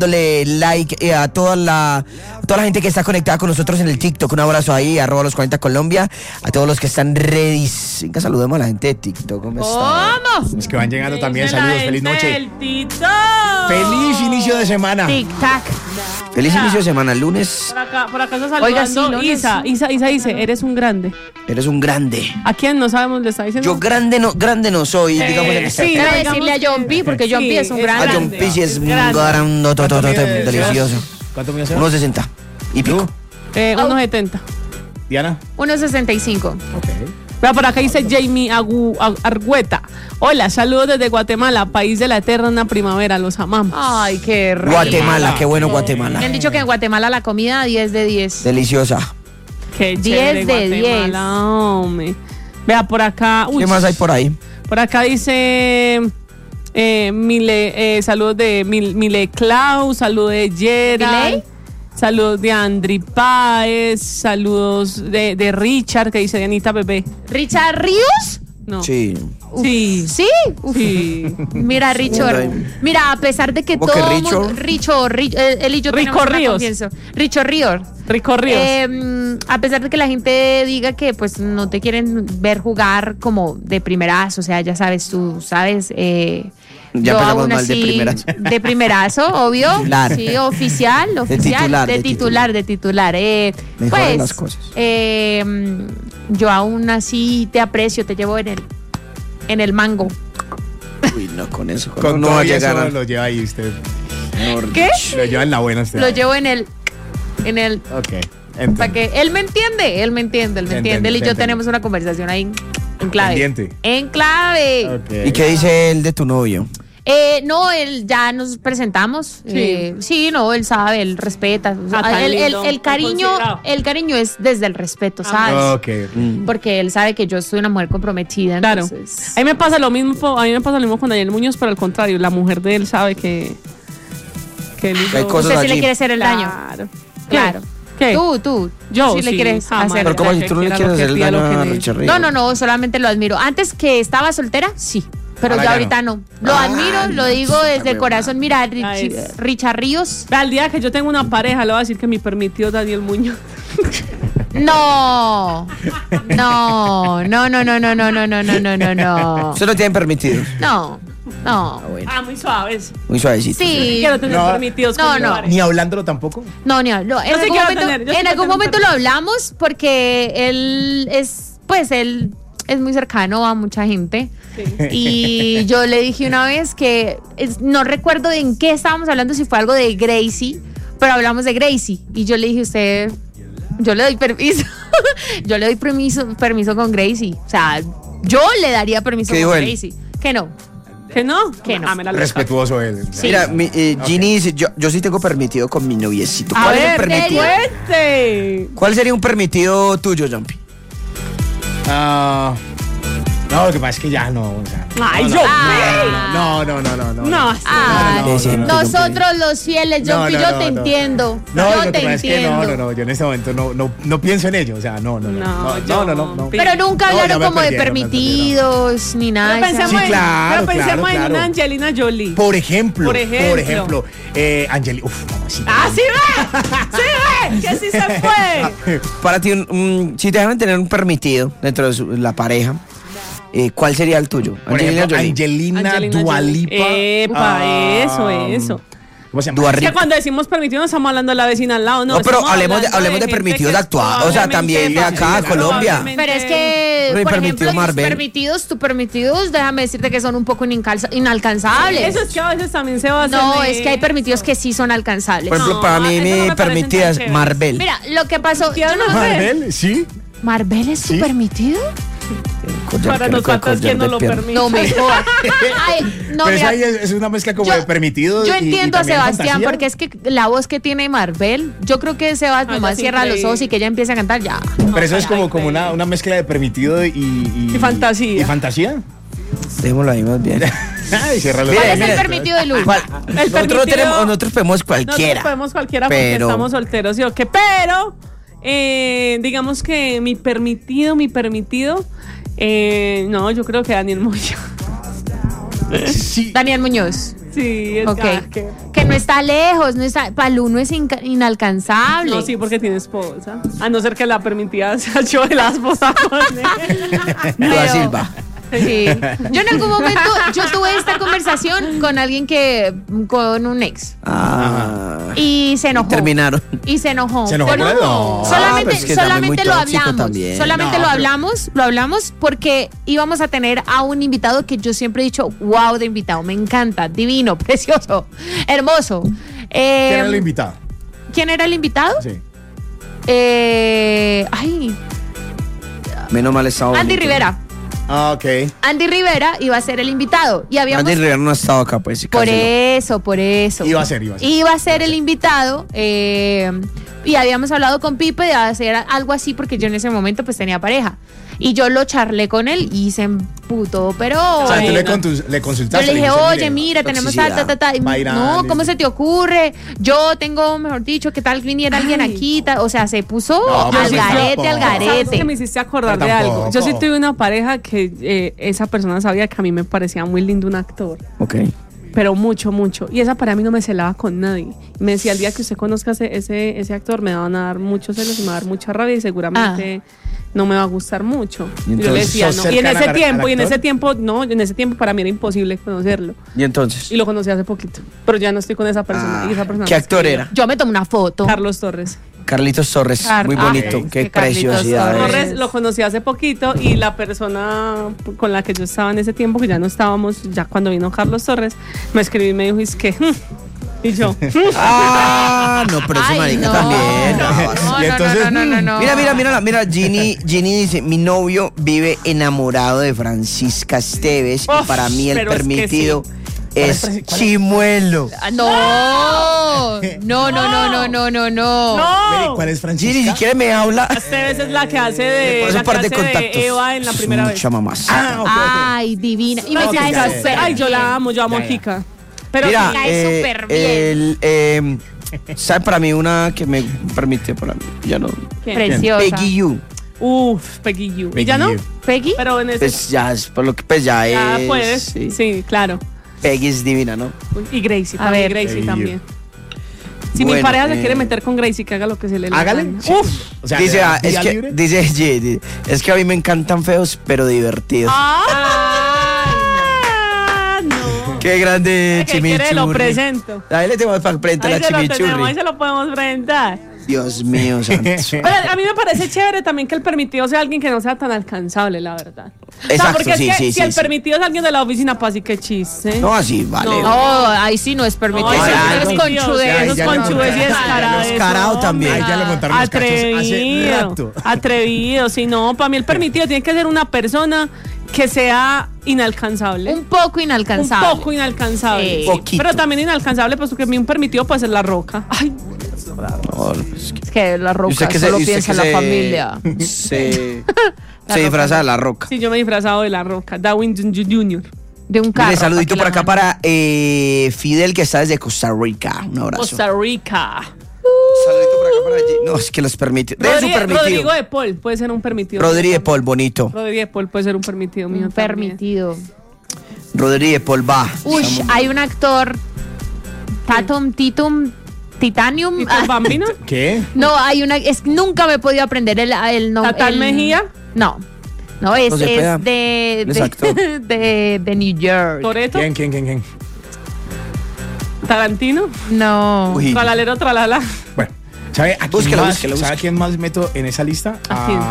dándole like a toda la gente que está conectada con nosotros en el TikTok. Un abrazo ahí, @los40Colombia. A todos los que están ready. Venga, saludemos a la gente de TikTok. ¿Cómo están? Los que van llegando también, saludos, feliz noche. Feliz inicio de semana. Tic-tac. Feliz inicio de semana, lunes. Por acá está saludando. Oiga, sí, Isa dice, eres un grande. Eres un grande. ¿A quién no sabemos le está diciendo? Yo grande no soy, digamos. Sí, debe decirle a John P, porque John P es un grande. A John P sí es un grande, delicioso. ¿Cuánto me hace? 1.60 y pico. 1.70. Diana. 1.65. Ok. Vea, por acá dice Jamie Argueta. Hola, saludos desde Guatemala, país de la eterna primavera, los amamos. Ay, qué rico. Guatemala, qué bueno Guatemala. Me han dicho que en Guatemala la comida 10 de 10. Deliciosa. Qué 10 de 10. Hombre. Vea, por acá. ¿Qué más hay por ahí? Por acá dice saludos de Mile Clau, saludos de Gerald. Saludos de Andri Páez, saludos de Richard, que dice Dianita Bebé. ¿Richard Ríos? No. Sí. Uf. ¿Sí? Uf. Sí. Mira, Richard. Mira, a pesar de que todo él y yo tenemos una confianza. Richo Ríos. Rico Ríos. A pesar de que la gente diga que pues no te quieren ver jugar como de primerazo, o sea, ya sabes, tú sabes. Ya empezamos mal de primerazo. De primerazo, obvio. Titular. Sí, oficial. De titular. Mejoran las cosas. Yo aún así te aprecio, te llevo en el mango. Uy, no, con eso. Con no va a llegar. Lo lleva ahí usted. ¿Qué? Lo lleva en la buena usted. Lo llevo en el. Ok. Para que él me entiende. Él y yo tenemos una conversación ahí en clave. Pendiente. En clave. Okay. ¿Y qué dice él de tu novio? No, él ya nos presentamos. Sí, no, él sabe, él respeta. El cariño es desde el respeto, ¿sabes? Okay. Porque él sabe que yo soy una mujer comprometida. Claro. Entonces... A mí me pasa lo mismo con Daniel Muñoz, pero al contrario, la mujer de él sabe que él hay cosas usted sí allí. le quiere hacer el daño. Claro. ¿Qué? Tú. Yo sí le quieres jamás. hacer. Pero ¿cómo si tú no le quieres hacer el daño a Richard Ríos? No, solamente lo admiro. Antes que estaba soltera, sí. Pero Ahora yo ya ahorita no. Lo admiro, lo digo desde el corazón. Mira, Richard Ríos. Al día que yo tengo una pareja, le voy a decir que mi permitió Daniel Muñoz. No. Usted no tiene permitido. No. Muy suaves. Muy suavecito. Sí. Quiero tener permitidos con mi pareja. Ni hablándolo tampoco. No. En algún momento lo hablamos porque él es muy cercano a mucha gente. Sí. Y yo le dije una vez que no recuerdo en qué estábamos hablando, si fue algo de Gracie, pero hablamos de Gracie. Y yo le dije, yo le doy permiso. Yo le doy permiso con Gracie. O sea, yo le daría permiso con Gracie. Que no. ¿Que no? Respetuoso él. Sí. Mira, Ginny dice, yo sí tengo permitido con mi noviecito. ¿Cuál es el permitido? ¿Cuál sería un permitido tuyo, Jumpy? No, lo que pasa es que ya no. O sea, Ay, no. Nosotros los fieles, yo te entiendo. Yo te entiendo. Es que no, yo en este momento no pienso en ello. O sea, no. Pero nunca hablaron como de permitidos ni nada. Pero pensemos en una Angelina Jolie. Por ejemplo. Angelina, mamacita. ¡Sí ve! ¡Que sí se fue! Para ti, si te dejan tener un permitido dentro de la pareja, ¿cuál sería el tuyo? Angelina Dua Lipa. Eso. ¿Cómo se llama? Es que cuando decimos permitido no estamos hablando de la vecina al lado, no. No, pero hablemos de permitidos de actuar, o sea, también de acá, Colombia. Pero es que, por ejemplo, tus permitidos, déjame decirte que son un poco inalcanzables. Eso es que a veces también se va a hacer. No, es que hay permitidos que sí son alcanzables. Por ejemplo, para mí mi permitida es Marvel. Mira, lo que pasó. ¿Marvel? ¿Sí? ¿Marvel es su permitido? Para nosotros, ¿quién no lo permite? No me jodas. Pero mira, es una mezcla como de permitido. Yo entiendo a Sebastián, fantasía. porque es que la voz que tiene Marvel, yo creo que Sebastián nomás cierra los ojos y que ella empieza a cantar ya. Pero eso es como una mezcla de permitido y fantasía. ¿Y fantasía? Démoslo ahí más bien. ¿Cuál es el permitido de Luz? Nosotros podemos cualquiera. Nosotros podemos cualquiera porque estamos solteros, ¿sí o qué? Pero digamos que mi permitido, no, yo creo que Daniel Muñoz. Sí. Daniel Muñoz. Sí, es Ok. Que no está lejos, no está. Palú no es inalcanzable. No, sí, porque tiene esposa. A no ser que la permitida sea yo de la esposa con él. Lua Silva. Sí. Yo en algún momento, yo tuve esta conversación con alguien con un ex. Y se enojó. Terminaron. Y se enojó. ¿Se enojó Pero por él? No. solamente, pero es que también muy solamente lo tóxico hablamos. también. Solamente No, lo hablamos porque íbamos a tener a un invitado que yo siempre he dicho, wow, de invitado, me encanta, divino, precioso, hermoso. ¿Quién era el invitado? ¿Quién era el invitado? Sí. Ay, Menos mal estaba Andy bonito. Rivera. Ah, ok. Andy Rivera iba a ser el invitado y habíamos Andy Rivera no ha estado acá, pues. por canceló. eso. Iba a ser. Iba a ser el invitado y habíamos hablado con Pipe de hacer algo así porque yo en ese momento pues tenía pareja. Y yo lo charlé con él y se emputó, pero... O sea, tú Ay, le yo consultaste. le dije, dijiste, oye, mire, mira, tenemos toxicidad. tal. Y, Va a ir a no, Andy. ¿cómo se te ocurre? Yo tengo, mejor dicho, ¿qué tal viniera alguien Ay. aquí? O sea, se puso No, al pero sí, garete, al tampoco. ¿Sabes garete. que me hiciste acordar Pero de algo? tampoco. Yo sí tuve una pareja que esa persona sabía que a mí me parecía muy lindo un actor. Ok. Pero mucho. Y esa para mí no me celaba con nadie. Me decía, el día que usted conozca ese actor, me van a dar muchos celos y me va a dar mucha rabia y seguramente no me va a gustar mucho. Y Y yo le entonces, decía, ¿sos no. Y en cercana ese al tiempo, actor? en ese tiempo para mí era imposible conocerlo. ¿Y entonces? Y lo conocí hace poquito. Pero ya no estoy con esa persona. y esa persona ¿Qué me actor escribió. era? Yo me tomé una foto. Carlos Torres. Carlitos Torres. Muy bonito. es Qué que Carlitos preciosidad. Torres. Lo conocí hace poquito y la persona con la que yo estaba en ese tiempo, que ya no estábamos, ya cuando vino Carlos Torres, me escribió y me dijo, es que... Y yo, No, pero ese Ay, marica no. también. Y entonces, No. Mira, Ginny dice, mi novio vive enamorado de Francisca Esteves y Uf, para mí el pero es que permitido es ¿Cuál es? Chimuelo. No. Mire, ¿cuál es Ginny, si Francisca? quiere me habla. Ustedes es la que hace Le de, paso la un par que de hace contactos. de Eva en la Es primera vez. mucha mamacita. Ah, ok. Ay, divina. Y me Ay, cae ya, súper Ay, yo bien. la amo, yo amo Ya, a ya. Kika. Pero Mira, me cae súper bien. ¿sabe para mí una que me permite para mí? Ya no. ¿quién? Preciosa. Peggy You. Uf, Peggy You. ¿Y Peggy ya no? You. Peggy. Pero en ese... Pues ya es por lo que pues ya es. puedes. Sí. Sí, claro. Peggy es divina, ¿no? Y Gracie A también. ver. Gracie Peggy también. Si mi Bueno, pareja se quiere meter con Gracie, que haga lo que se le dé la Hágale. gana. Sí. Uf. O sea, Dice, ¿le es da que, libre? dice, es que a mí me encantan feos, pero divertidos. Ah, no. Qué grande ¿Qué quiere? Lo Chimichurri. presento. Ahí le tenemos para frente a Ahí la se lo tenemos, ahí Chimichurri. se lo podemos presentar. Dios mío, santo. Pero a mí me parece chévere también que el permitido sea alguien que no sea tan alcanzable, la verdad. Exacto, porque sí, es que sí, si sí, el sí. permitido es alguien de la oficina, pues sí que chiste. No, así, vale. No, ahí sí no es permitido. No, Ay, Eso ay, es ay, conchudez. ay, Esos ya conchudes y le descarados. Descarado también. Ahí ya le montaron los cachos hace Atrevido. rato. Atrevido. Si no, para mí el permitido tiene que ser una persona que sea inalcanzable. Un poco inalcanzable. Un poco inalcanzable. Sí. Poquito. Pero también inalcanzable, pues porque a mí un permitido puede ser la roca. Ay, No, es que- Es que la ¿y roca usted qué solo usted piensa en qué la familia. Se La disfraza roca. de la roca. sí, yo me he disfrazado de la roca. Darwin Jr. De un carro. Mire, saludito por para que acá la para Fidel, que está desde Costa Rica. Un abrazo. Costa Rica. Saludito por acá para allí. No, es que los permite. De su permitido. Rodrigo de Paul puede ser un permitido. Rodri de Paul, bonito. Rodrigo de Paul puede ser un permitido mío. un también. permitido. Rodri de Paul va. Ush, hay un actor. Titanium. ¿Y tu bambino? ¿Qué? No, hay una. Nunca me he podido aprender el nombre. ¿Tatán Mejía? No. No, es, No se pueda. es de, Él es actor. de New York. ¿Toreto? ¿Quién? ¿Tarantino? No. Uy. ¿Tralalero, tralala? Bueno, ¿sabe a quién Búsquelo, más, búsquelo, ¿sabe a quién más meto en esa lista? ¿A quién?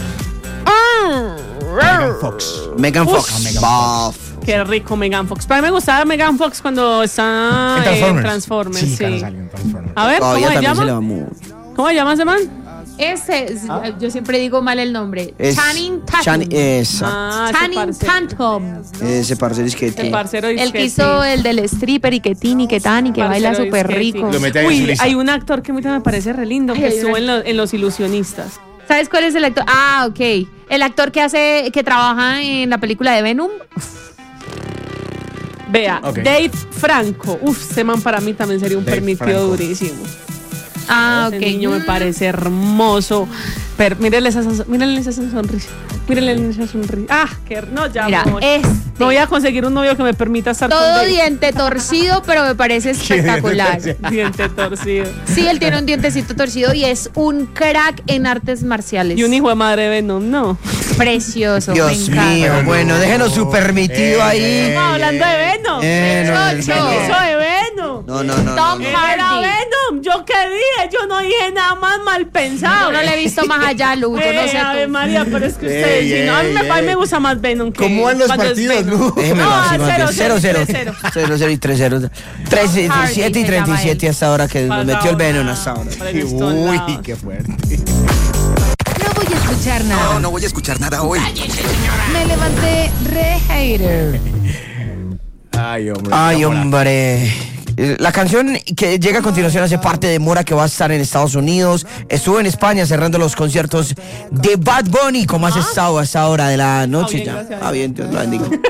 Megan Fox. Megan Uf. Fox. Megan Bof. Qué rico Megan Fox. Para mí me gustaba Megan Fox cuando está en Transformers. Sí, Sí. claro, salió en Transformers. A ver, ¿cómo Todavía se también se le llama? va muy. ¿Cómo se llama ese man? Ese, yo siempre digo mal el nombre. Channing Tatum. Esa. Ah, ese Channing parcero. Tatum. Ese parcero es que El parcero El que disquete. hizo el del stripper y que tin y que tan y que Parcero baila súper disquete. rico. Lo mete ahí en su Uy, lista. hay un actor que a mí también me parece re lindo, Ay, que hay estuvo una- en Los Ilusionistas. ¿Sabes cuál es el actor? Ah, ok. El actor que trabaja en la película de Venom. Vea, Ok. Dave Franco. Uf, ese man para mí también sería un Dave permitido Franco. durísimo. Ah, Ese ok. niño me parece hermoso. Mírenle esa sonrisa. Mírenle esa sonrisa. Ah, no, ya Mira, no voy a conseguir un novio que me permita estar todo con él. diente torcido, pero me parece espectacular. Diente torcido. Sí, él tiene un dientecito torcido y es un crack en artes marciales. Y un hijo de madre Venom, no. Precioso, Dios me encanta. mío, bueno, déjenos su permitido ahí. No, hablando de Venom. Eso de Venom. No. Tom Era Hardy. Venom. ¿Yo qué dije? Yo no dije nada más mal pensado. Yo no le he visto más allá, Lu. Yo no sé Ave tú. María, pero es que ustedes, si no, a mí me gusta más Venom que ¿Cómo van los cuando es partidos, Venom. Lu? Déjeme No, más, 0-0. 0-0 y 3-0. 7 y 37 hasta ahora que nos metió el Venom hasta ahora. Uy, qué fuerte. No voy a escuchar nada. No voy a escuchar nada hoy. Me levanté re hater. Ay, hombre. La canción que llega a continuación hace parte de Mora, que va a estar en Estados Unidos. Estuvo en España cerrando los conciertos de Bad Bunny. ¿Cómo has estado a esa hora de la noche? Bien, Ya. gracias a Dios. Bien, Dios lo bendiga.